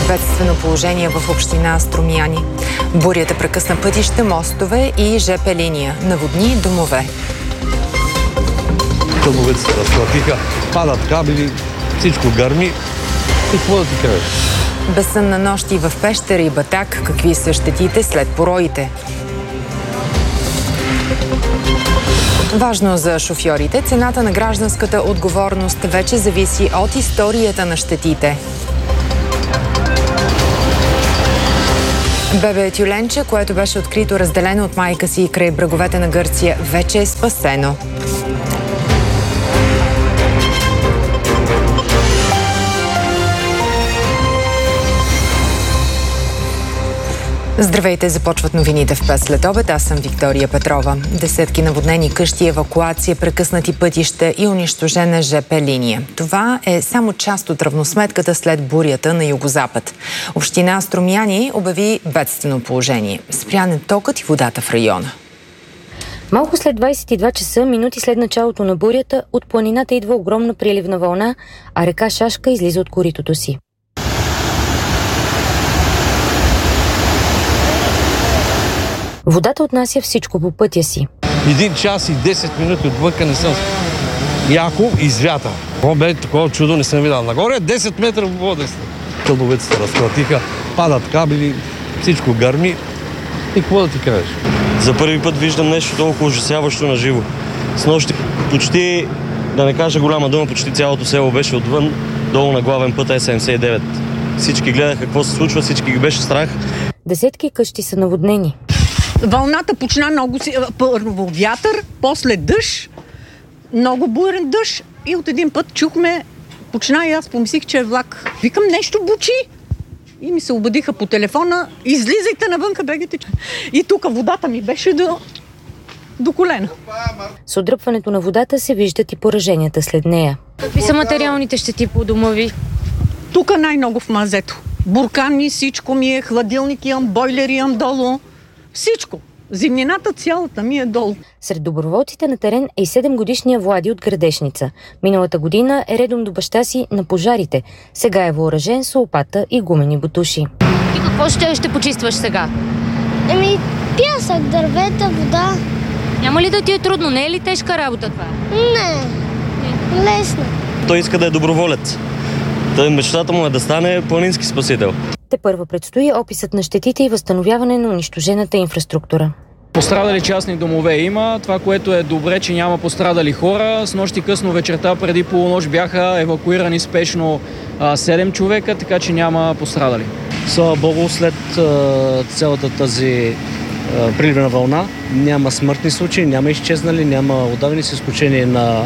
Бедствено положение в община Струмяни. Бурята прекъсна пътища, мостове и ЖП линия. Наводни домове. Стълбовете се разплатиха, падат кабели, всичко гърми. И какво да ти кажеш? Безсънна нощ и в Пещера и Батак. Какви са щетите след пороите? Важно за шофьорите, цената на гражданската отговорност вече зависи от историята на щетите. Бебе тюленче, което беше открито разделено от майка си край бреговете на Гърция, вече е спасено. Здравейте, започват новините в 5 след обед. Аз съм Виктория Петрова. Десетки наводнени къщи, евакуация, прекъснати пътища и унищожена ЖП линия. Това е само част от равносметката след бурята на югозапад. Община Струмяни обяви бедствено положение. Спрян е токът и водата в района. Малко след 22 часа, минути след началото на бурята, от планината идва огромна приливна вълна, а река Шашка излиза от коритото си. Водата отнася всичко по пътя си. 1 час и 10 минути отвънка не съм. Яко извята. Такова чудо не съм видял. Нагоре 10 метра в вода. Стълбовете се разплатиха, падат кабели, всичко гърми. И какво да ти кажеш? За първи път виждам нещо толкова ужасяващо на живо. Снощи почти, да не кажа голяма дума, почти цялото село беше отвън, долу на главен път Е79. Всички гледаха какво се случва, всички ги беше страх. Десетки къщи са наводнени. Вълната почна много първо вятър, после дъжд, много бурен дъжд и от един път чухме, почна и аз помислих, че е влак. Викам, нещо бучи. И ми се обадиха по телефона, излизайте навънка, бегайте. И тук водата ми беше до колена. С отдръпването на водата се виждат и пораженията след нея. Какви са материалните щети по дома ви? Тук най-много в мазето. Буркани, всичко ми е, хладилник имам, бойлер имам долу. Всичко. Зимнината цялата ми е долу. Сред доброволците на терен е и 7-годишния Влади от Градешница. Миналата година е редом до баща си на пожарите. Сега е въоръжен с лопата и гумени бутуши. И какво ще почистваш сега? Пясък, дървета, вода. Няма ли да ти е трудно? Не е ли тежка работа това? Не. Лесно. Той иска да е доброволец. Мечтата му е да стане планински спасител. Тепърва предстои описът на щетите и възстановяване на унищожената инфраструктура. Пострадали частни домове има. Това, което е добре, че няма пострадали хора. Снощи късно вечерта преди полунощ бяха евакуирани спешно 7 човека, така че няма пострадали. Слава Богу, след цялата тази приливна вълна няма смъртни случаи, няма изчезнали, няма удавени, с изключение на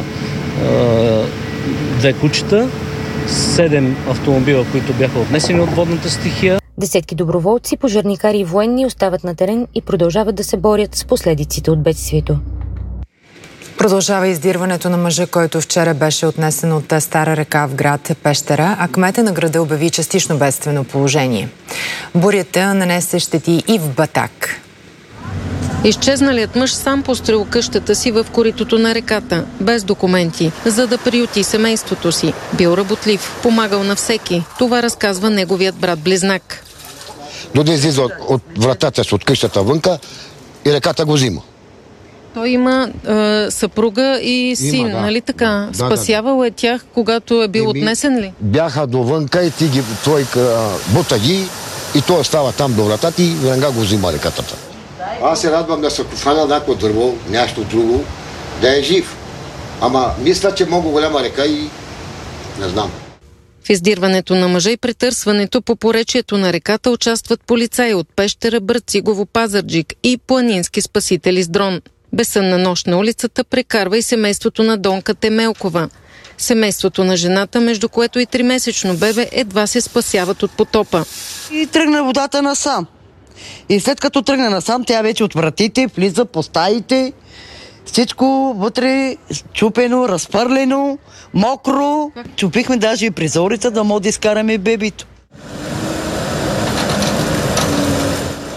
2 кучета, 7 автомобила, които бяха отнесени от водната стихия. Десетки доброволци, пожарникари и военни остават на терен и продължават да се борят с последиците от бедствието. Продължава издирването на мъжа, който вчера беше отнесен от Стара река в град Пещера, а кмета на града обяви частично бедствено положение. Бурята нанесе щети и в Батак. Изчезналият мъж сам построил къщата си в коритото на реката, без документи, за да приюти семейството си. Бил работлив, помагал на всеки. Това разказва неговият брат-близнак. До да излиза от вратата си, от къщата вънка и реката го взима. Той има съпруга и син, да. Нали така? Да, спасявал е тях, когато е бил отнесен ли? Бяха довънка и той бута ги и той остава там до вратата и веднага го взима реката. Аз се радвам да се хвана някакво дърво, нещо друго, да е жив. Ама мисля, че много голяма река и не знам. В издирването на мъжа и претърсването по поречието на реката участват полицаи от Пещера, Брацигово, Пазарджик и планински спасители с дрон. Безсънна нощ на улицата прекарва и семейството на Донка Темелкова. Семейството на жената, между което и 3-месечно бебе, едва се спасяват от потопа. И тръгна водата насам. И след като тръгна насам, тя вече от вратите влиза по стаите, всичко вътре чупено, разпърлено, мокро. Чупихме даже и призорите, да може да изкараме бебито.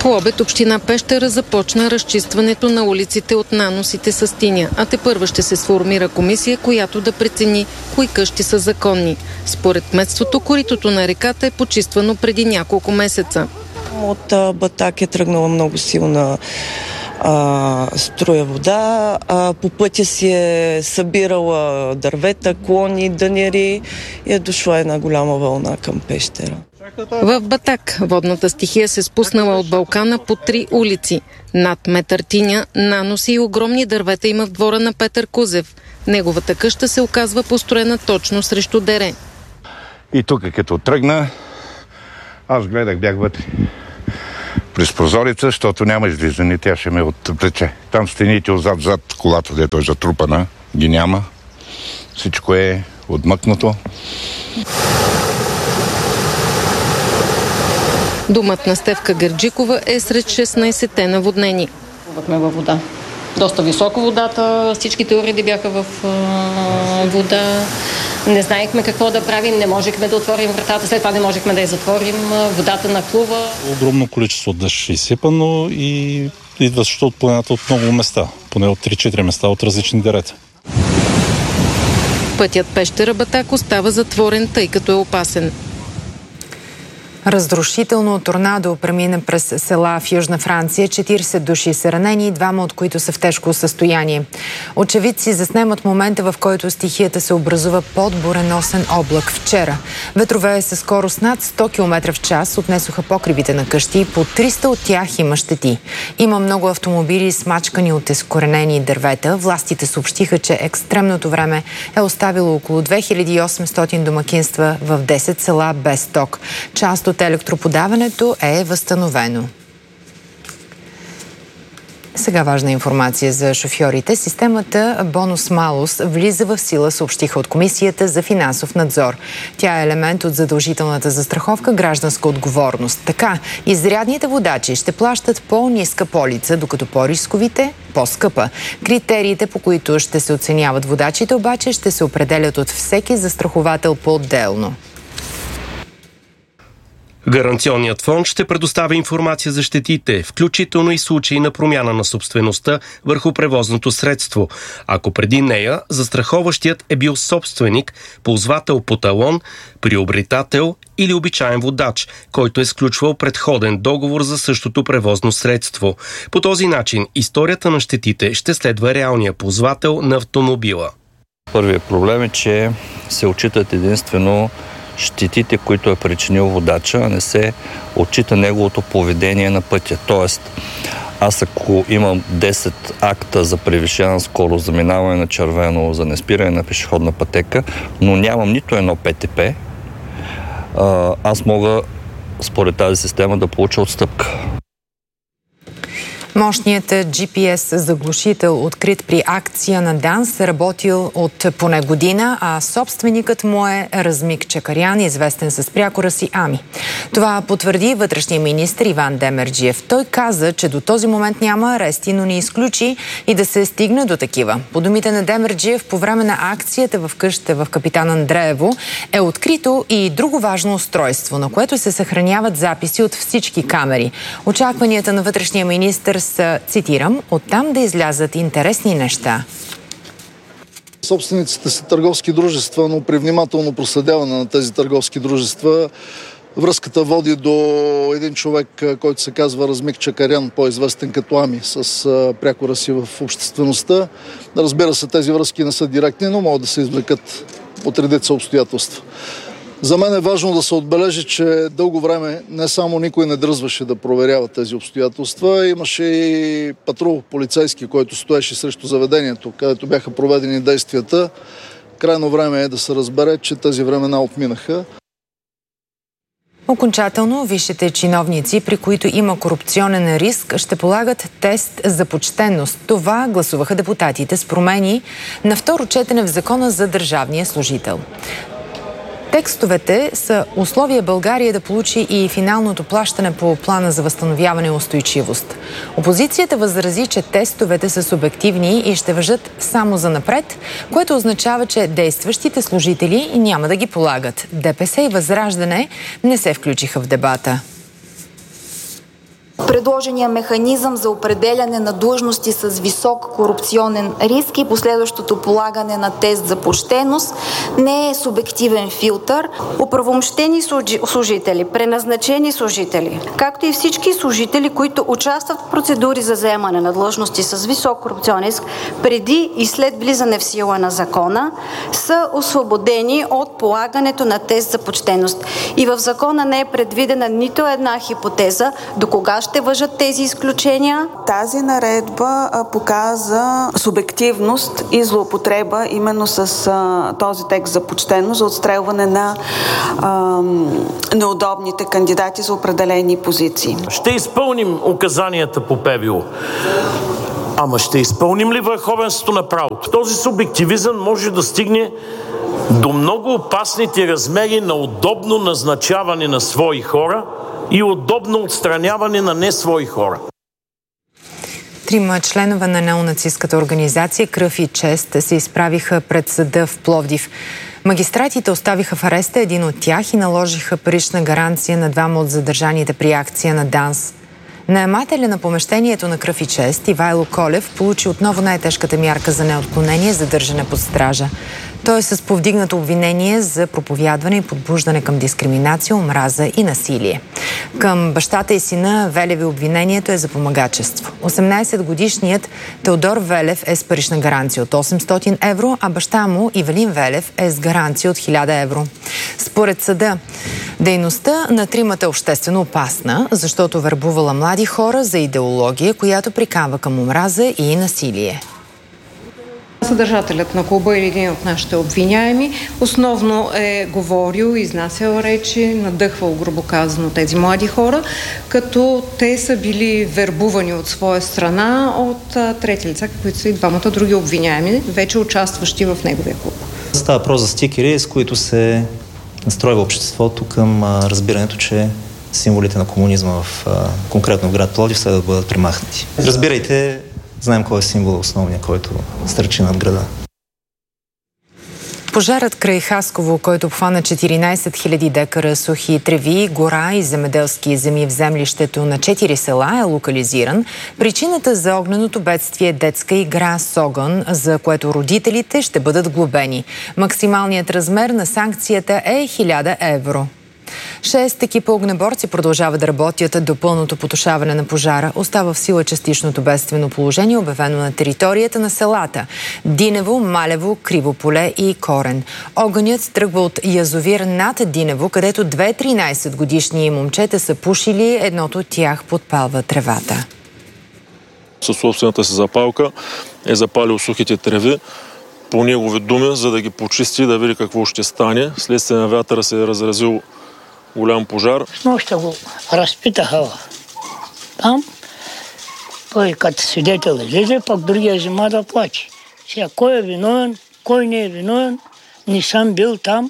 По обед община Пещера започна разчистването на улиците от наносите с тиня, а тепърва ще се сформира комисия, която да прецени кои къщи са законни. Според кметството, коритото на реката е почиствано преди няколко месеца. От Батак е тръгнала много силна струя вода. По пътя си е събирала дървета, клони, дънери и е дошла една голяма вълна към Пещера. В Батак водната стихия се спуснала от Балкана по 3 улици. Над метър тиня, наноси и огромни дървета има в двора на Петър Кузев. Неговата къща се оказва построена точно срещу дере. И тук като тръгна, аз гледах, бях вътре през прозореца, защото няма излизане, тя ще ме отвлече. Там стените отзад колата, дето е затрупана, ги няма. Всичко е отмъкнато. Домът на Стефка Герджикова е сред 16-те наводнени. Плувахме във вода. Доста високо водата, всичките уреди бяха в вода. Не знаехме какво да правим, не можехме да отворим вратата, след това не можехме да я затворим, водата нахлува. Огромно количество дъжд изсипано и идващо от планината от много места, поне от 3-4 места от различни дерета. Пътят Пещера-Батак остава затворен, тъй като е опасен. Разрушително торнадо премина през села в Южна Франция. 40 души са ранени, 2 от които са в тежко състояние. Очевидци заснемат момента, в който стихията се образува под буrenосен облак вчера. Ветрове със скорост над 100 км в час отнесоха покривите на къщи. По 300 от тях има щети. Има много автомобили смачкани от изкоренени дървета. Властите съобщиха, че екстремното време е оставило около 2800 домакинства в 10 села без ток. Част от електроподаването е възстановено. Сега важна информация за шофьорите. Системата бонус-малус влиза в сила, съобщиха от Комисията за финансов надзор. Тя е елемент от задължителната застраховка гражданска отговорност. Така, изрядните водачи ще плащат по-ниска полица, докато по-рисковите – по-скъпа. Критериите, по които ще се оценяват водачите, обаче ще се определят от всеки застраховател по-отделно. Гаранционният фонд ще предоставя информация за щетите, включително и случаи на промяна на собствеността върху превозното средство, ако преди нея застраховащият е бил собственик, ползвател по талон, приобретател или обичаен водач, който е сключвал предходен договор за същото превозно средство. По този начин историята на щетите ще следва реалния ползвател на автомобила. Първият проблем е, че се отчитат единствено щетите, които е причинил водача, а не се отчита неговото поведение на пътя. Тоест, аз ако имам 10 акта за превишена скорост, за минаване на червено, за неспиране на пешеходна пътека, но нямам нито едно ПТП, аз мога според тази система да получа отстъпка. Мощният GPS заглушител, открит при акция на ДАНС, работил от поне година, а собственикът му е Размик Чакарян, известен с прякора си Ами. Това потвърди вътрешния министър Иван Демерджиев. Той каза, че до този момент няма арести, но не изключи и да се стигне до такива. По думите на Демерджиев, по време на акцията в къщата в Капитан Андреево е открито и друго важно устройство, на което се съхраняват записи от всички камери. Очакванията на вътрешния министър са, цитирам, оттам да излязат интересни неща. Собствениците са търговски дружества, но при внимателно проследяване на тези търговски дружества връзката води до един човек, който се казва Размик Чакарян, по-известен като Ами, с прякора си в обществеността. Разбира се, тези връзки не са директни, но могат да се извлекат от редица обстоятелства. За мен е важно да се отбележи, че дълго време не само никой не дръзваше да проверява тези обстоятелства. Имаше и патрул полицейски, който стоеше срещу заведението, където бяха проведени действията. Крайно време е да се разбере, че тези времена отминаха. Окончателно висшите чиновници, при които има корупционен риск, ще полагат тест за почтенност. Това гласуваха депутатите с промени на второ четене в Закона за държавния служител. Текстовете са условия България да получи и финалното плащане по плана за възстановяване и устойчивост. Опозицията възрази, че тестовете са субективни и ще важат само за напред, което означава, че действащите служители няма да ги полагат. ДПС и Възраждане не се включиха в дебата. Предложения механизъм за определяне на длъжности с висок корупционен риск и последващото полагане на тест за почтеност не е субективен филтър. Оправомощени служители, преназначени служители, както и всички служители, които участват в процедури за заемане на длъжности с висок корупционен риск преди и след влизане в сила на закона, са освободени от полагането на тест за почтеност. И в закона не е предвидена нито една хипотеза до кога ще важат тези изключения. Тази наредба показа субективност и злоупотреба именно с този текст за почтеност, за отстрелване на неудобните кандидати за определени позиции. Ще изпълним указанията по ПВУ. Ама ще изпълним ли върховенството на правото? Този субективизъм може да стигне до много опасните размери на удобно назначаване на свои хора и удобно отстраняване на не свои хора. 3 членове на неонацистката организация Кръв и чест се изправиха пред съда в Пловдив. Магистратите оставиха в ареста един от тях и наложиха парична гаранция на 2 от задържаните при акция на ДАНС. Наемателя на помещението на Кръв и чест Ивайло Колев получи отново най-тежката мярка за неотклонение – задържане под стража. Той е с повдигнато обвинение за проповядване и подбуждане към дискриминация, омраза и насилие. Към бащата и сина Велеви обвинението е за помагачество. 18-годишният Теодор Велев е с парична гаранция от 800 евро, а баща му Ивелин Велев е с гаранция от 1000 евро. Според съда, дейността на тримата е обществено опасна, защото вербувала млади хора за идеология, която приканва към омраза и насилие. Съдържателят на клуба или един от нашите обвиняеми основно е говорил, изнасял речи, надъхвал, грубо казано, тези млади хора, като те са били вербувани от своя страна от трети лица, които са и 2 други обвиняеми, вече участващи в неговия клуб. Става въпрос за стикери, с които се настройва обществото към разбирането, че символите на комунизма в конкретно в град Пловдив следва да бъдат премахнати. Разбирайте, знаем кой е символ основния, който стърчи над града. Пожарът край Хасково, който обхвана 14 000 декара сухи треви, гора и земеделски земи в землището на 4 села е локализиран. Причината за огненото бедствие е детска игра с огън, за което родителите ще бъдат глобени. Максималният размер на санкцията е 1000 евро. 6 екипа огнеборци продължават да работят до пълното потушаване на пожара. Остава в сила частичното бедствено положение, обявено на територията на селата Динево, Малево, Кривополе и Корен. Огънят тръгва от язовир над Динево, където 2 13-годишни момчета са пушили, едното от тях подпалва тревата. Със собствената си запалка е запалил сухите треви, по негови думи, за да ги почисти и да види какво ще стане. Следствие на вятъра се е разразил голям пожар. Нощта го разпитаха там. Той като свидетел излезе, пък другия взема да плаче. Сега кой е виновен, кой не е виновен, не съм бил там.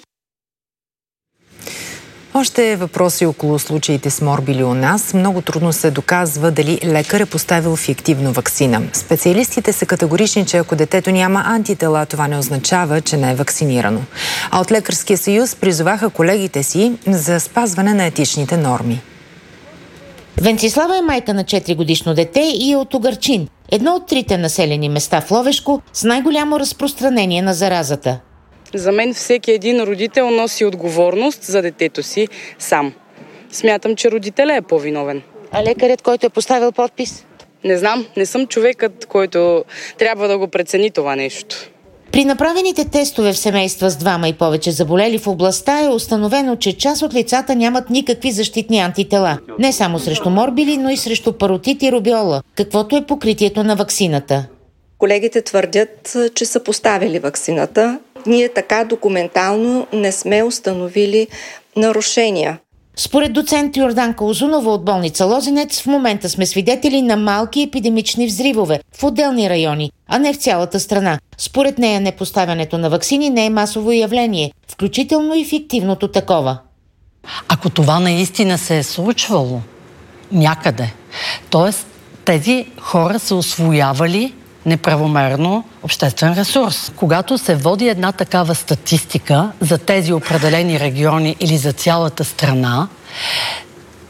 Още въпроси около случаите с морбили у нас. Много трудно се доказва дали лекар е поставил фиктивно ваксина. Специалистите са категорични, че ако детето няма антитела, това не означава, че не е вакцинирано. А от Лекарския съюз призоваха колегите си за спазване на етичните норми. Венцислава е майка на 4-годишно дете и е от Угърчин. Едно от 3 населени места в Ловешко с най-голямо разпространение на заразата. За мен всеки един родител носи отговорност за детето си сам. Смятам, че родителят е по-виновен. А лекарят, който е поставил подпис? Не знам, не съм човекът, който трябва да го прецени това нещо. При направените тестове в семейства с 2 и повече заболели в областта е установено, че част от лицата нямат никакви защитни антитела. Не само срещу морбили, но и срещу паротит и рубеола, каквото е покритието на ваксината. Колегите твърдят, че са поставили ваксината. Ние така документално не сме установили нарушения. Според доцент Йорданка Озунова от болница Лозенец, в момента сме свидетели на малки епидемични взривове в отделни райони, а не в цялата страна. Според нея непоставянето на ваксини не е масово явление, включително и фиктивното такова. Ако това наистина се е случвало някъде, т.е. тези хора са усвоявали неправомерно обществен ресурс. Когато се води една такава статистика за тези определени региони или за цялата страна,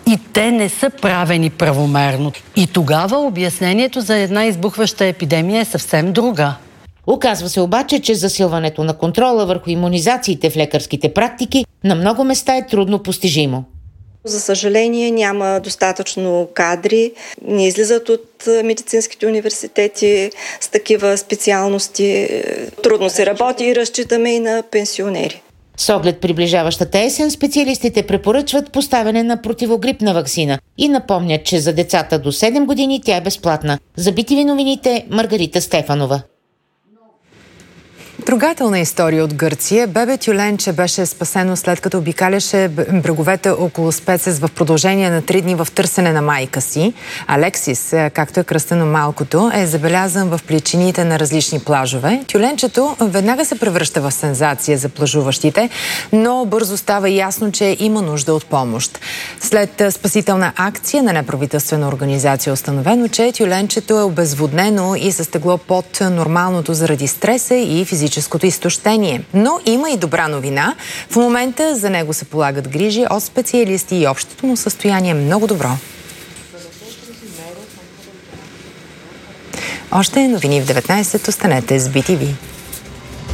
И те не са правени правомерно. И тогава обяснението за една избухваща епидемия е съвсем друга. Оказва се обаче, че засилването на контрола върху имунизациите в лекарските практики на много места е трудно постижимо. За съжаление няма достатъчно кадри, не излизат от медицинските университети с такива специалности. Трудно се работи и разчитаме и на пенсионери. С оглед приближаващата есен, специалистите препоръчват поставяне на противогрипна ваксина и напомнят, че за децата до 7 години тя е безплатна. За BTV новините, Маргарита Стефанова. Трогателна история от Гърция. Бебе тюленче беше спасено след като обикаляше бреговете около Спецес в продължение на 3 дни в търсене на майка си. Алексис, както е кръстено малкото, е забелязан в плечините на различни плажове. Тюленчето веднага се превръща в сензация за плажуващите, но бързо става ясно, че има нужда от помощ. След спасителна акция на неправителствена организация е установено, че тюленчето е обезводнено и с тегло под нормалното заради стреса и физическото изтощение. Но има и добра новина. В момента за него се полагат грижи от специалисти и общото му състояние е много добро. Още новини в 19. Останете с BTV.